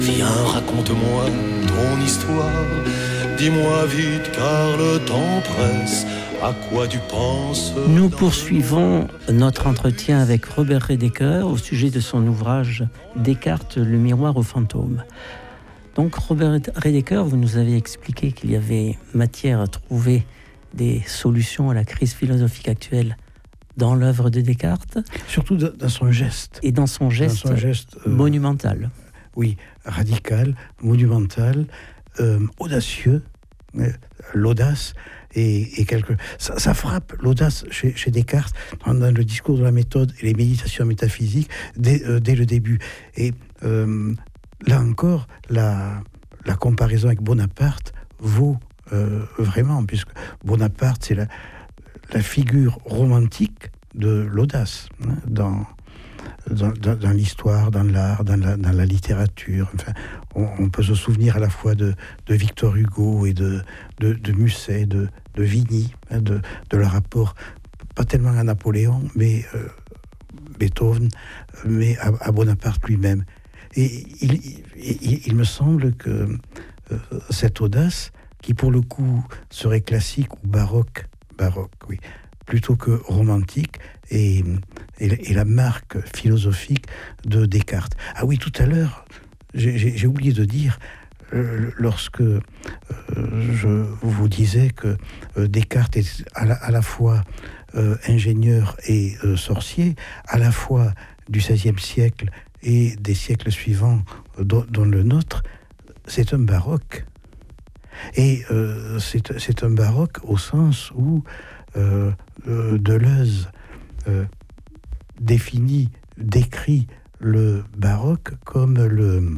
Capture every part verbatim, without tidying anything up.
Viens, raconte-moi ton histoire, dis-moi vite car le temps presse, à quoi tu penses? Nous poursuivons notre entretien avec Robert Redeker au sujet de son ouvrage Descartes, le miroir aux fantômes. Donc Robert Redeker, vous nous avez expliqué qu'il y avait matière à trouver des solutions à la crise philosophique actuelle dans l'œuvre de Descartes. Surtout dans son geste. Et dans son geste, dans son geste euh, monumental. Oui, radical, monumental, euh, audacieux, euh, l'audace et, et quelque... Ça, ça frappe l'audace chez, chez Descartes dans, dans le discours de la méthode et les méditations métaphysiques dès, euh, dès le début. Et euh, là encore, la, la comparaison avec Bonaparte vaut euh, vraiment, puisque Bonaparte, c'est la, la figure romantique de l'audace, hein, dans... Dans, dans, dans l'histoire, dans l'art, dans la, dans la littérature. Enfin, on, on peut se souvenir à la fois de, de Victor Hugo et de, de, de Musset, de, de Vigny, hein, de, de leur rapport, pas tellement à Napoléon, mais euh, Beethoven, mais à, à Bonaparte lui-même. Et il, il, il me semble que euh, cette audace, qui pour le coup serait classique ou baroque, baroque, oui, plutôt que romantique, et, et, et la marque philosophique de Descartes. Ah oui, tout à l'heure, j'ai, j'ai, j'ai oublié de dire, euh, lorsque euh, je vous disais que euh, Descartes est à la, à la fois euh, ingénieur et euh, sorcier, à la fois du seizième siècle et des siècles suivants, euh, dont, dont le nôtre, c'est un baroque. Et euh, c'est, c'est un baroque au sens où euh, euh, Deleuze Euh, définit, décrit le baroque comme le,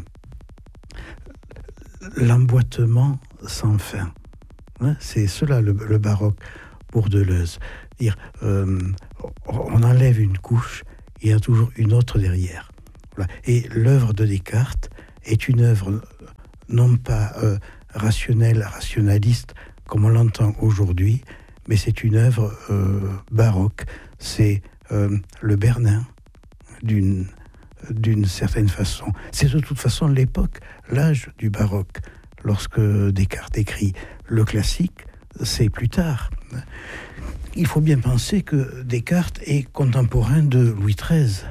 l'emboîtement sans fin. Hein, c'est cela le, le baroque pour Deleuze. Dire, euh, on enlève une couche, il y a toujours une autre derrière. Voilà. Et l'œuvre de Descartes est une œuvre non pas euh, rationnelle, rationaliste, comme on l'entend aujourd'hui, mais c'est une œuvre euh, baroque. C'est euh, le Bernin, d'une, d'une certaine façon. C'est de toute façon l'époque, l'âge du baroque. Lorsque Descartes écrit le classique, c'est plus tard. Il faut bien penser que Descartes est contemporain de Louis treize,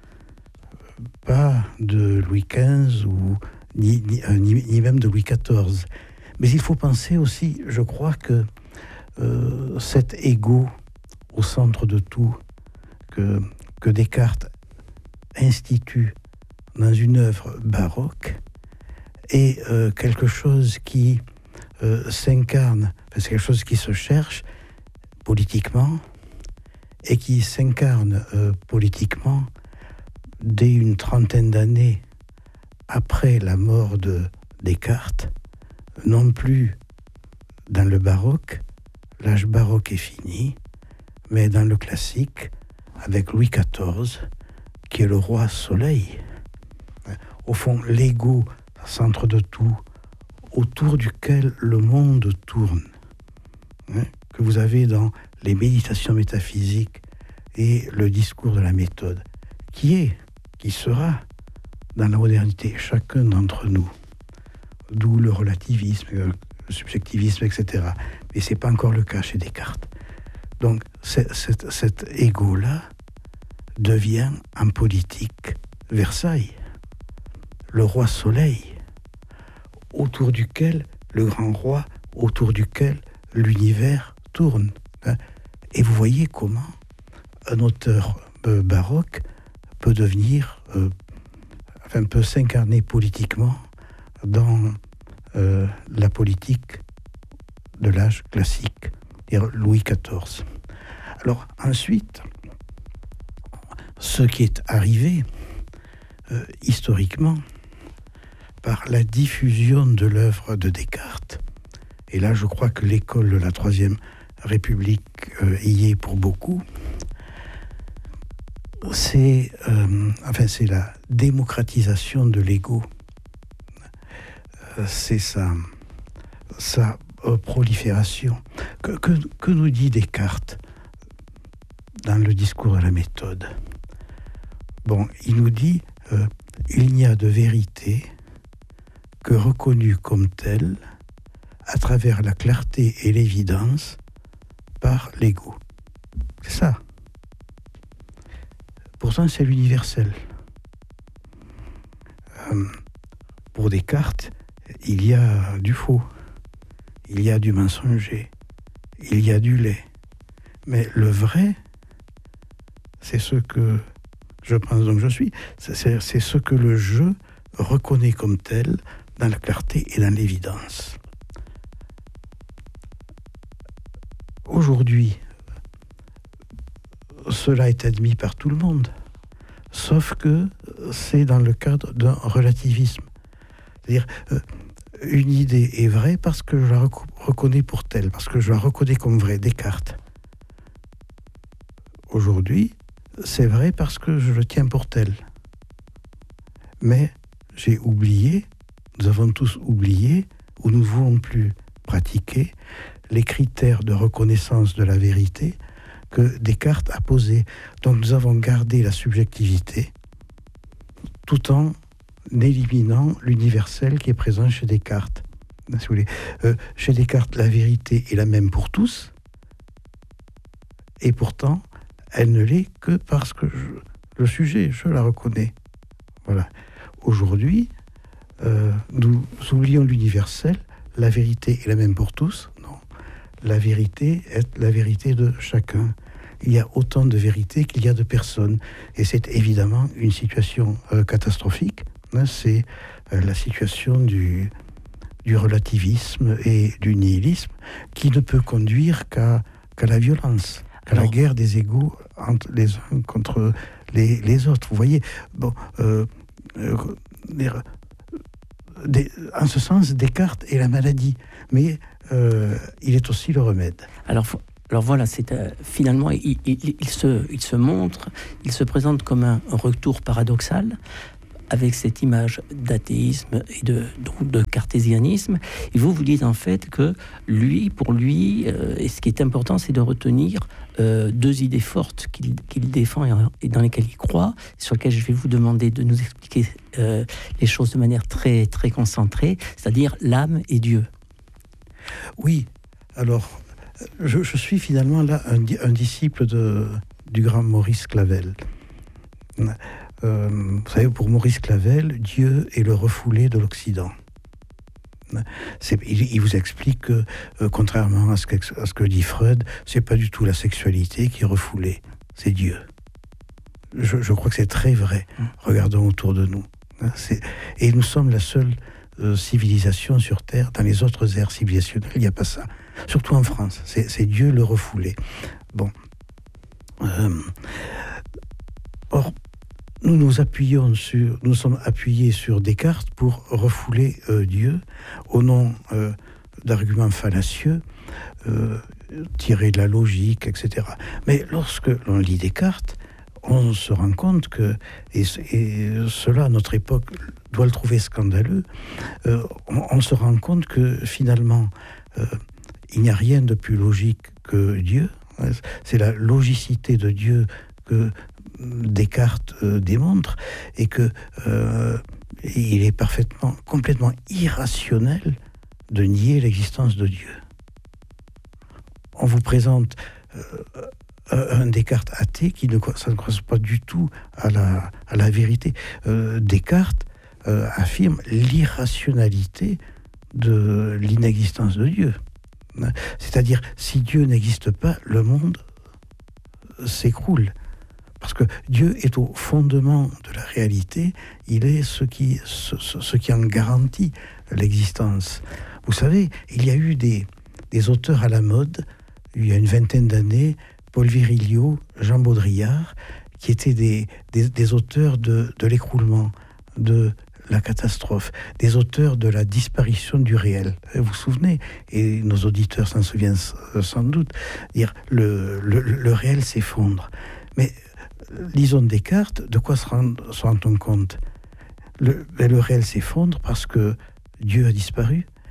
pas de Louis quinze, ou, ni, ni, ni, ni même de Louis quatorze. Mais il faut penser aussi, je crois, que euh, cet ego au centre de tout, que, que Descartes institue dans une œuvre baroque, est euh, quelque chose qui euh, s'incarne, c'est quelque chose qui se cherche politiquement, et qui s'incarne euh, politiquement dès une trentaine d'années après la mort de Descartes, non plus dans le baroque, l'âge baroque est fini, mais dans le classique, avec Louis quatorze, qui est le roi soleil. Au fond, l'ego, centre de tout, autour duquel le monde tourne, hein, que vous avez dans les méditations métaphysiques et le discours de la méthode, qui est, qui sera, dans la modernité, chacun d'entre nous. D'où le relativisme, le subjectivisme, et cetera. Mais ce n'est pas encore le cas chez Descartes. Donc, c'est, c'est, cet ego-là devient, en politique, Versailles, le roi soleil, autour duquel, le grand roi, autour duquel l'univers tourne. Et vous voyez comment un auteur euh, baroque peut devenir, euh, enfin, peut s'incarner politiquement dans euh, la politique de l'âge classique, Louis quatorze. Alors ensuite, ce qui est arrivé euh, historiquement par la diffusion de l'œuvre de Descartes, et là je crois que l'école de la Troisième République euh, y est pour beaucoup, c'est, euh, enfin, c'est la démocratisation de l'ego. Euh, c'est sa, sa euh, prolifération. Que, que, que nous dit Descartes dans le discours de la méthode? Bon, il nous dit euh, il n'y a de vérité que reconnu comme tel à travers la clarté et l'évidence par l'ego. C'est ça. Pourtant, c'est l'universel. Euh, pour Descartes, il y a du faux, il y a du mensonger, il y a du laid. Mais le vrai, c'est ce que je pense donc je suis, c'est, c'est ce que le je reconnaît comme tel dans la clarté et dans l'évidence. Aujourd'hui, cela est admis par tout le monde, sauf que c'est dans le cadre d'un relativisme. C'est-à-dire, euh, une idée est vraie parce que je la rec- reconnais pour telle, parce que je la reconnais comme vraie, Descartes. Aujourd'hui, c'est vrai parce que je le tiens pour tel. Mais j'ai oublié, nous avons tous oublié, ou nous ne voulons plus pratiquer, les critères de reconnaissance de la vérité que Descartes a posés. Donc nous avons gardé la subjectivité tout en éliminant l'universel qui est présent chez Descartes. Si vous voulez. Euh, chez Descartes, la vérité est la même pour tous, et pourtant, elle ne l'est que parce que je, le sujet, je la reconnais. Voilà. Aujourd'hui, euh, nous oublions l'universel, la vérité est la même pour tous. Non. La vérité est la vérité de chacun. Il y a autant de vérités qu'il y a de personnes. Et c'est évidemment une situation euh, catastrophique. Hein, c'est euh, la situation du, du relativisme et du nihilisme qui ne peut conduire qu'à, qu'à la violence, qu'à Alors, la guerre des égos entre les uns contre les, les autres. Vous voyez, bon, euh, euh, les, des, en ce sens, Descartes est la maladie, mais euh, il est aussi le remède. Alors, alors voilà, c'est, euh, finalement, il, il, il, se, il se montre, il se présente comme un retour paradoxal, avec cette image d'athéisme et de, donc de cartésianisme. Et vous, vous dites en fait que lui, pour lui, euh, et ce qui est important, c'est de retenir euh, deux idées fortes qu'il, qu'il défend et, et dans lesquelles il croit, sur lesquelles je vais vous demander de nous expliquer euh, les choses de manière très, très concentrée, c'est-à-dire l'âme et Dieu. Oui, alors, je, je suis finalement là un, un disciple de, du grand Maurice Clavel. Euh, vous savez, pour Maurice Clavel, Dieu est le refoulé de l'Occident. C'est, il, il vous explique que, euh, contrairement à ce, que, à ce que dit Freud, c'est pas du tout la sexualité qui est refoulée, c'est Dieu. Je, je crois que c'est très vrai. Regardons autour de nous. C'est, et nous sommes la seule euh, civilisation sur Terre. Dans les autres aires civilisationnelles, il n'y a pas ça. Surtout en France, c'est, c'est Dieu le refoulé. Bon. Euh, or, Nous nous appuyons sur, nous sommes appuyés sur Descartes pour refouler euh, Dieu au nom euh, d'arguments fallacieux, euh, tirés de la logique, et cetera. Mais lorsque l'on lit Descartes, on se rend compte que, et, et cela à notre époque doit le trouver scandaleux, euh, on, on se rend compte que finalement, euh, il n'y a rien de plus logique que Dieu. C'est la logicité de Dieu que Descartes euh, démontre, et que euh, il est parfaitement, complètement irrationnel de nier l'existence de Dieu. On vous présente euh, un Descartes athée qui ne, ça ne correspond pas du tout à la, à la vérité. Euh, Descartes euh, affirme l'irrationalité de l'inexistence de Dieu. C'est-à-dire, si Dieu n'existe pas, le monde s'écroule. Parce que Dieu est au fondement de la réalité, il est ce qui, ce, ce qui en garantit l'existence. Vous savez, il y a eu des, des auteurs à la mode, il y a une vingtaine d'années, Paul Virilio, Jean Baudrillard, qui étaient des, des, des auteurs de, de l'écroulement, de la catastrophe, des auteurs de la disparition du réel. Vous vous souvenez, et nos auditeurs s'en souviennent sans doute, dire le, le, le réel s'effondre. Mais lisons Descartes, de quoi se rend-on compte ? le, le réel s'effondre parce que Dieu a disparu.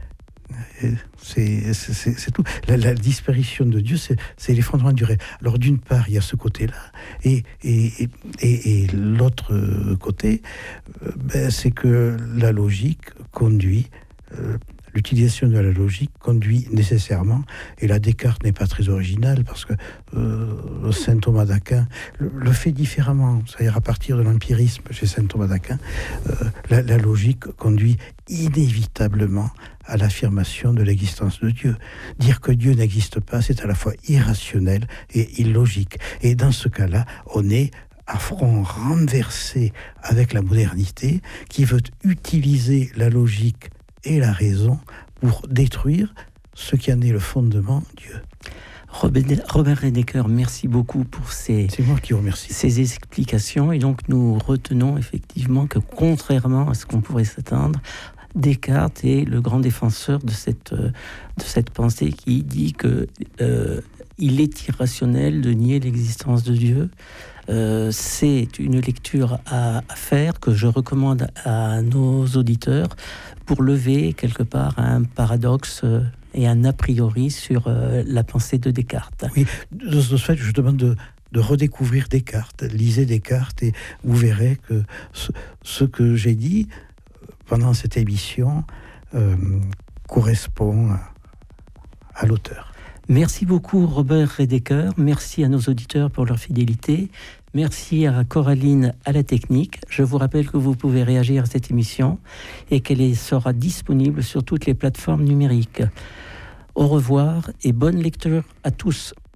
C'est, c'est, c'est tout. La, la disparition de Dieu, c'est, c'est l'effondrement du réel. Alors d'une part, il y a ce côté-là, et, et, et, et l'autre côté, ben, c'est que la logique conduit, euh, l'utilisation de la logique conduit nécessairement, et là Descartes n'est pas très original, parce que euh, saint Thomas d'Aquin le, le fait différemment, c'est-à-dire à partir de l'empirisme chez saint Thomas d'Aquin, euh, la, la logique conduit inévitablement à l'affirmation de l'existence de Dieu. Dire que Dieu n'existe pas, c'est à la fois irrationnel et illogique. Et dans ce cas-là, on est à front renversé avec la modernité qui veut utiliser la logique et la raison pour détruire ce qui en est le fondement, Dieu. Robert Redeker, merci beaucoup pour ces, C'est moi qui vous remercie. ces explications. Et donc nous retenons effectivement que contrairement à ce qu'on pourrait s'attendre, Descartes est le grand défenseur de cette, de cette pensée qui dit que euh, il est irrationnel de nier l'existence de Dieu. Euh, c'est une lecture à, à faire que je recommande à nos auditeurs pour lever quelque part un paradoxe et un a priori sur euh, la pensée de Descartes. Oui, de ce fait, je demande de, de redécouvrir Descartes. Lisez Descartes et vous verrez que ce, ce que j'ai dit pendant cette émission euh, correspond à, à l'auteur. Merci beaucoup Robert Redeker, merci à nos auditeurs pour leur fidélité, merci à Coraline à la technique. Je vous rappelle que vous pouvez réagir à cette émission et qu'elle sera disponible sur toutes les plateformes numériques. Au revoir et bonne lecture à tous.